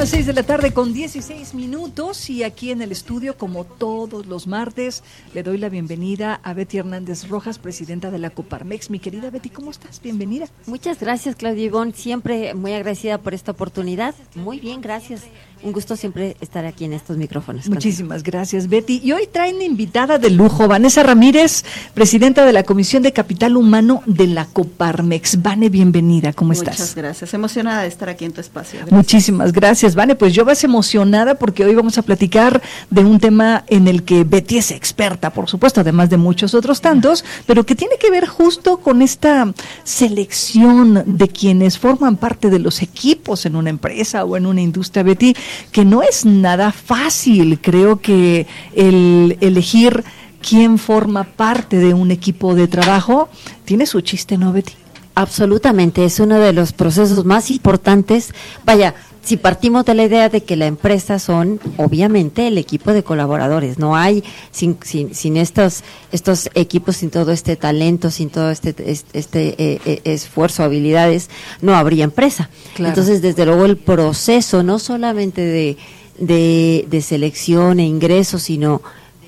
las 6 de la tarde con 16 minutos y aquí en el estudio, como todos los martes, le doy la bienvenida a Betty Hernández Rojas, presidenta de la Coparmex. Mi querida Betty, ¿cómo estás? Bienvenida. Muchas gracias, Claudia Ivonne, siempre muy agradecida por esta oportunidad. Muy bien, gracias. Un gusto siempre estar aquí en estos micrófonos. Muchísimas gracias, Betty. Y hoy traen invitada de lujo, Vanessa Ramírez, presidenta de la Comisión de Capital Humano de la Coparmex. Vane, bienvenida, ¿cómo estás? Muchas gracias, emocionada de estar aquí en tu espacio. Gracias. Muchísimas gracias, Vane. Pues yo vas emocionada porque hoy vamos a platicar de un tema en el que Betty es experta, por supuesto, además de muchos otros tantos, pero que tiene que ver justo con esta selección de quienes forman parte de los equipos en una empresa o en una industria, Betty, que no es nada fácil. Creo que el elegir quién forma parte de un equipo de trabajo tiene su chiste, ¿no, Betty? Absolutamente, es uno de los procesos más importantes. Vaya, si partimos de la idea de que la empresa son, obviamente, el equipo de colaboradores, no hay, sin estos equipos, sin todo este talento, sin todo este esfuerzo, habilidades, no habría empresa. Claro. Entonces, desde luego, el proceso, no solamente de selección e ingreso, sino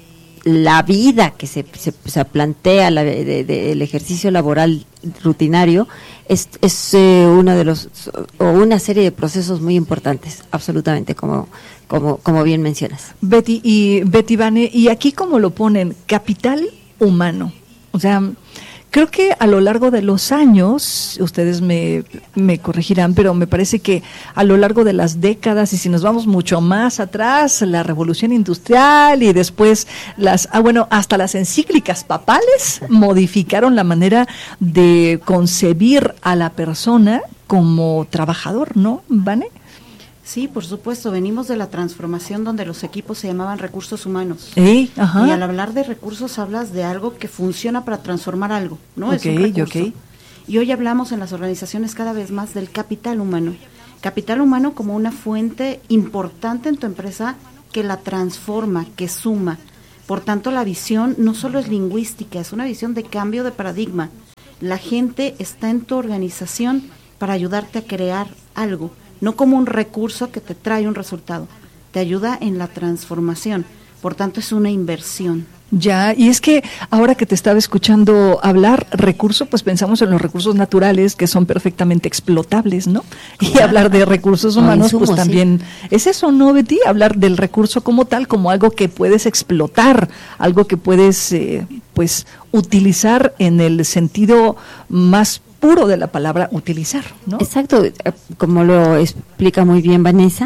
la vida que se plantea, el ejercicio laboral rutinario, es uno de los, o una serie de procesos muy importantes, absolutamente, como bien mencionas. Betty, Vane, y aquí como lo ponen, capital humano, o sea, creo que a lo largo de los años, ustedes me corregirán, pero me parece que a lo largo de las décadas, y si nos vamos mucho más atrás, la revolución industrial y después hasta las encíclicas papales modificaron la manera de concebir a la persona como trabajador, ¿no, Vane? Sí, por supuesto, venimos de la transformación donde los equipos se llamaban recursos humanos. Ajá. Y al hablar de recursos hablas de algo que funciona para transformar algo, ¿no? Es un recurso. Y hoy hablamos en las organizaciones cada vez más del capital humano. Capital humano como una fuente importante en tu empresa que la transforma, que suma. Por tanto, la visión no solo es lingüística, es una visión de cambio de paradigma. La gente está en tu organización para ayudarte a crear algo. No como un recurso que te trae un resultado, te ayuda en la transformación, por tanto es una inversión. Ya, y es que ahora que te estaba escuchando hablar recurso, pues pensamos en los recursos naturales que son perfectamente explotables, ¿no? Y hablar de recursos humanos, pues también es eso, ¿no, Betty? Hablar del recurso como tal, como algo que puedes explotar, algo que puedes, utilizar en el sentido más puro de la palabra utilizar, ¿no? Exacto, como lo explica muy bien Vanessa,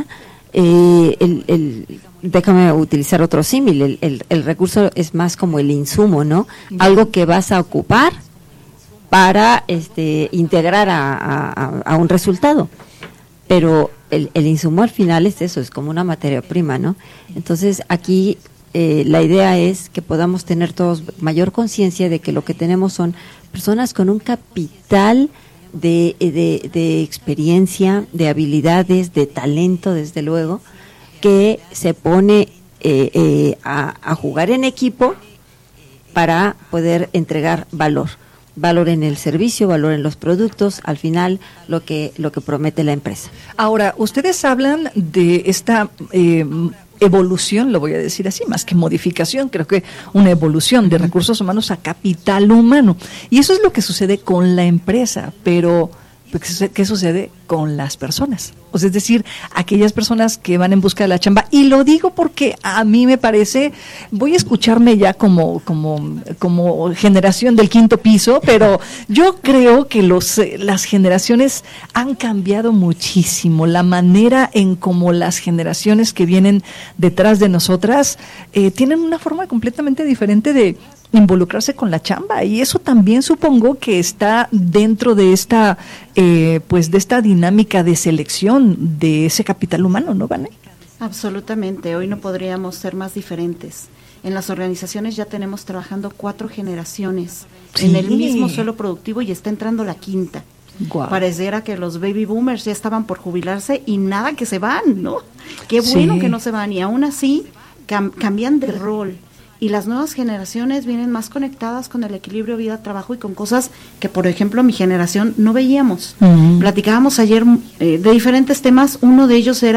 déjame utilizar otro símil, el recurso es más como el insumo, ¿no? Algo que vas a ocupar para integrar a un resultado, pero el insumo al final es eso, es como una materia prima, ¿no? Entonces aquí la idea es que podamos tener todos mayor conciencia de que lo que tenemos son personas con un capital de experiencia, de habilidades, de talento, desde luego, que se pone a jugar en equipo para poder entregar valor en el servicio, valor en los productos, al final lo que promete la empresa. Ahora, ustedes hablan de esta evolución, lo voy a decir así, más que modificación, creo que una evolución de recursos humanos a capital humano. Y eso es lo que sucede con la empresa, pero ¿qué sucede con las personas? O sea, es decir, aquellas personas que van en busca de la chamba, y lo digo porque a mí me parece, voy a escucharme ya como generación del quinto piso, pero yo creo que las generaciones han cambiado muchísimo, la manera en cómo las generaciones que vienen detrás de nosotras tienen una forma completamente diferente de involucrarse con la chamba, y eso también supongo que está dentro de esta de esta dinámica de selección de ese capital humano, ¿no, Vane? Absolutamente, hoy no podríamos ser más diferentes. En las organizaciones ya tenemos trabajando 4 generaciones en el mismo suelo productivo y está entrando la quinta. Wow. Pareciera que los baby boomers ya estaban por jubilarse y nada que se van, ¿no? Qué bueno que no se van, y aún así cambian de rol. Y las nuevas generaciones vienen más conectadas con el equilibrio vida-trabajo y con cosas que, por ejemplo, mi generación no veíamos. Platicábamos ayer de diferentes temas. Uno de ellos era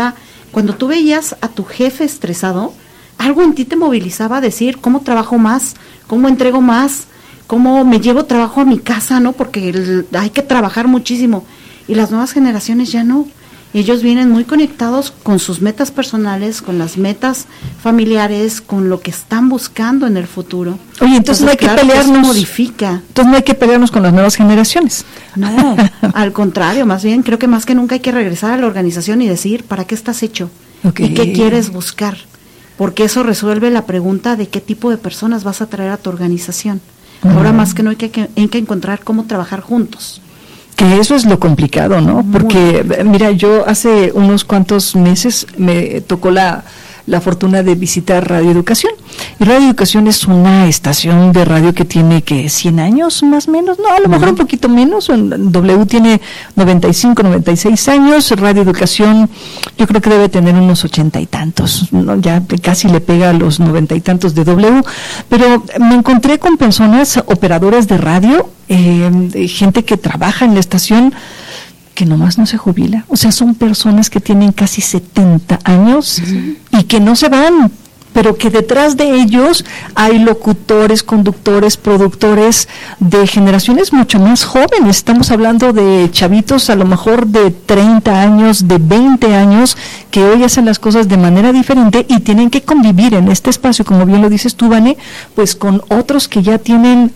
Cuando tú veías a tu jefe estresado, algo en ti te movilizaba a decir, ¿cómo trabajo más? ¿Cómo entrego más? ¿Cómo me llevo trabajo a mi casa? ¿No? Porque hay que trabajar muchísimo. Y las nuevas generaciones ya no. Ellos vienen muy conectados con sus metas personales, con las metas familiares, con lo que están buscando en el futuro. Oye, entonces no hay que pelearnos. Que modifica. Entonces no hay que pelearnos con las nuevas generaciones. No, al contrario, más bien creo que más que nunca hay que regresar a la organización y decir, ¿para qué estás hecho? Okay. ¿Y qué quieres buscar? Porque eso resuelve la pregunta de qué tipo de personas vas a traer a tu organización. Ahora más que nunca hay que encontrar cómo trabajar juntos. Que eso es lo complicado, ¿no? Porque, mira, yo hace unos cuantos meses me tocó la fortuna de visitar Radio Educación. Y Radio Educación es una estación de radio que tiene, que 100 años más o menos, no, a lo mejor un poquito menos. W tiene 95, 96 años. Radio Educación yo creo que debe tener unos 80 y tantos, ¿no? Ya casi le pega a los 90 y tantos de W. Pero me encontré con personas, operadoras de radio, gente que trabaja en la estación, que nomás no se jubila. O sea, son personas que tienen casi 70 años y que no se van, pero que detrás de ellos hay locutores, conductores, productores de generaciones mucho más jóvenes. Estamos hablando de chavitos a lo mejor de 30 años, de 20 años, que hoy hacen las cosas de manera diferente y tienen que convivir en este espacio, como bien lo dices tú, Vane, pues con otros que ya tienen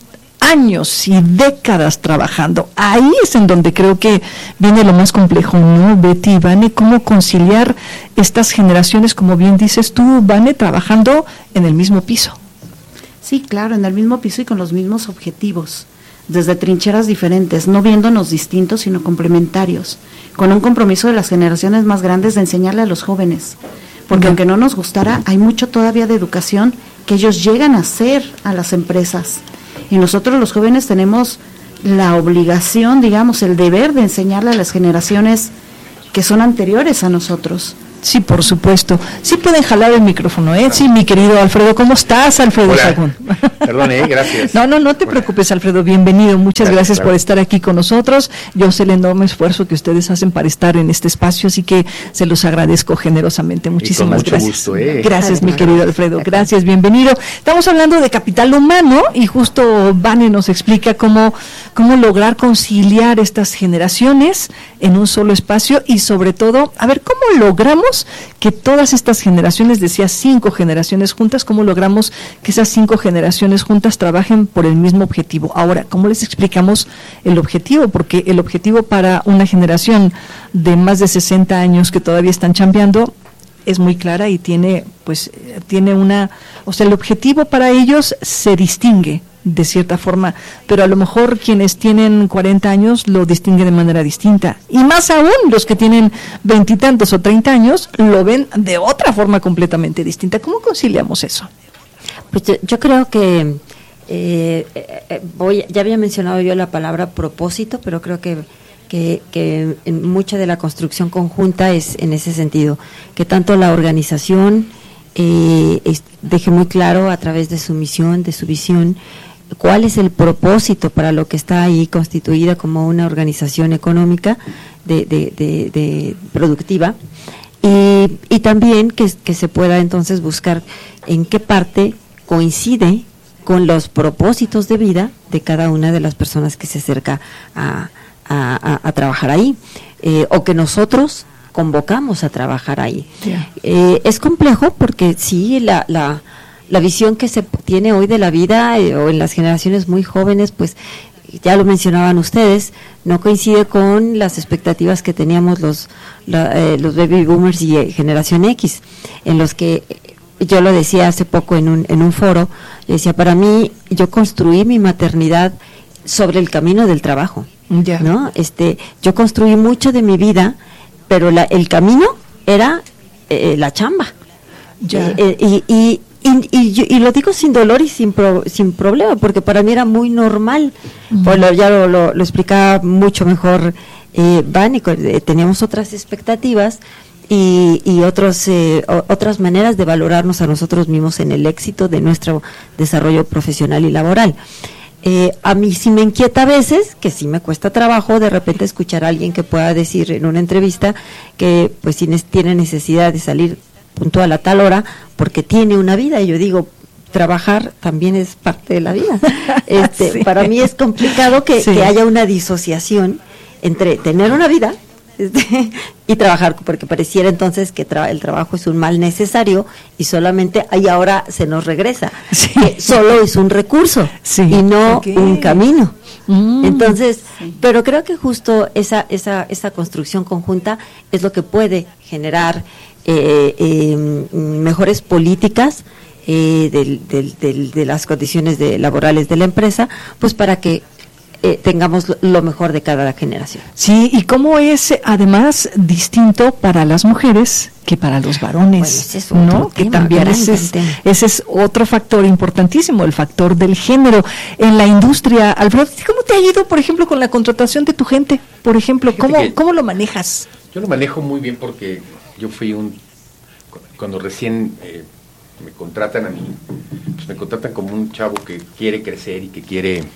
años y décadas trabajando. Ahí es en donde creo que viene lo más complejo, ¿no, Betty y Vane? ¿Cómo conciliar estas generaciones, como bien dices tú, Vane, trabajando en el mismo piso? Sí, claro, en el mismo piso y con los mismos objetivos, desde trincheras diferentes, no viéndonos distintos, sino complementarios, con un compromiso de las generaciones más grandes de enseñarle a los jóvenes, porque aunque no nos gustara, hay mucho todavía de educación que ellos llegan a hacer a las empresas. Y nosotros los jóvenes tenemos la obligación, digamos, el deber de enseñarle a las generaciones que son anteriores a nosotros. Sí, por supuesto. Sí pueden jalar el micrófono, ¿eh? Sí, mi querido Alfredo. ¿Cómo estás, Alfredo Sagún? Perdón, gracias. No te preocupes, Alfredo. Bienvenido. Muchas gracias por estar aquí con nosotros. Yo sé el enorme esfuerzo que ustedes hacen para estar en este espacio, así que se los agradezco generosamente. Muchísimas gracias. Gusto, Gracias, mi querido Alfredo. Gracias, bienvenido. Estamos hablando de capital humano y justo Vane nos explica cómo lograr conciliar estas generaciones en un solo espacio y sobre todo, a ver, ¿cómo logramos que todas estas generaciones, decía 5 generaciones juntas, cómo logramos que esas 5 generaciones juntas trabajen por el mismo objetivo? Ahora, ¿cómo les explicamos el objetivo? Porque el objetivo para una generación de más de 60 años que todavía están chambeando es muy clara y tiene una, o sea, el objetivo para ellos se distingue de cierta forma, pero a lo mejor quienes tienen 40 años lo distinguen de manera distinta, y más aún los que tienen 20 y tantos o 30 años lo ven de otra forma completamente distinta. ¿Cómo conciliamos eso? Pues yo creo que ya había mencionado yo la palabra propósito, pero creo que en mucha de la construcción conjunta es en ese sentido, que tanto la organización deje muy claro a través de su misión, de su visión, cuál es el propósito para lo que está ahí constituida como una organización económica de productiva, y también que se pueda entonces buscar en qué parte coincide con los propósitos de vida de cada una de las personas que se acerca a trabajar ahí, o que nosotros convocamos a trabajar ahí. Yeah. Es complejo porque sí, la visión que se tiene hoy de la vida o en las generaciones muy jóvenes, pues ya lo mencionaban ustedes, no coincide con las expectativas que teníamos los baby boomers y generación X, en los que yo lo decía hace poco en un foro, decía, para mí, yo construí mi maternidad sobre el camino del trabajo, yeah. ¿no? Yo construí mucho de mi vida, pero el camino era la chamba. Yeah. Y lo digo sin dolor y sin problema, porque para mí era muy normal. Pues ya lo explicaba mucho mejor Vane, teníamos otras expectativas y otras maneras de valorarnos a nosotros mismos en el éxito de nuestro desarrollo profesional y laboral. A mí sí me inquieta a veces, que sí me cuesta trabajo de repente escuchar a alguien que pueda decir en una entrevista que pues tiene necesidad de salir puntual a tal hora porque tiene una vida. Y yo digo, trabajar también es parte de la vida. Sí. Para mí es complicado que haya una disociación entre tener una vida y trabajar, porque pareciera entonces que el trabajo es un mal necesario y solamente ahí ahora se nos regresa, que solo es un recurso y no un camino. Entonces, pero creo que justo esa construcción conjunta es lo que puede generar mejores políticas de las condiciones laborales de la empresa, pues para que tengamos lo mejor de cada generación. Sí, y cómo es además distinto para las mujeres que para los varones, bueno, ¿no? Que también ese es otro factor importantísimo, el factor del género en la industria. Alfredo, ¿cómo te ha ido, por ejemplo, con la contratación de tu gente? Por ejemplo, ¿cómo lo manejas? Yo lo manejo muy bien porque yo fui cuando recién me contratan a mí, pues me contratan como un chavo que quiere crecer y que quiere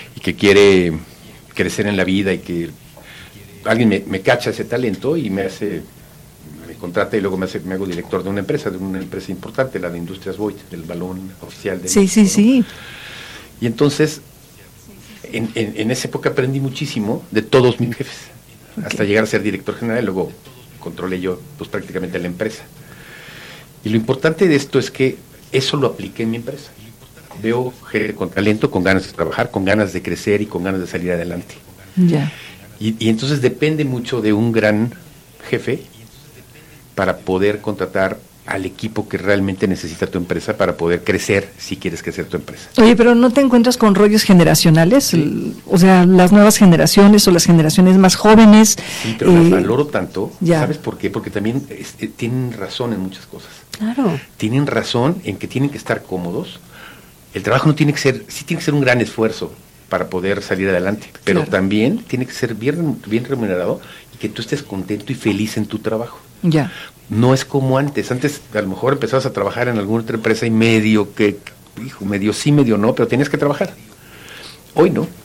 crecer en la vida, y que alguien me cacha ese talento y me contrata, y luego me hago director de una empresa importante, la de Industrias Voigt, del balón oficial de México, ¿no? Sí. Y entonces en esa época aprendí muchísimo de todos mis jefes, hasta llegar a ser director general, y luego controlé yo pues prácticamente la empresa. Y lo importante de esto es que eso lo apliqué en mi empresa. Veo gente con talento, con ganas de trabajar, con ganas de crecer y con ganas de salir adelante. Ya. Y entonces depende mucho de un gran jefe para poder contratar al equipo que realmente necesita tu empresa para poder crecer, si quieres crecer tu empresa. Oye, pero ¿no te encuentras con rollos generacionales? Sí. O sea, las nuevas generaciones o las generaciones más jóvenes. Sí, pero las valoro tanto. Ya. ¿Sabes por qué? Porque también tienen razón en muchas cosas. Claro. Tienen razón en que tienen que estar cómodos. El trabajo no tiene que ser, sí tiene que ser un gran esfuerzo para poder salir adelante, pero claro, también tiene que ser bien remunerado y que tú estés contento y feliz en tu trabajo. Ya. No es como antes a lo mejor empezabas a trabajar en alguna otra empresa y medio sí, medio no, pero tenías que trabajar. Hoy no,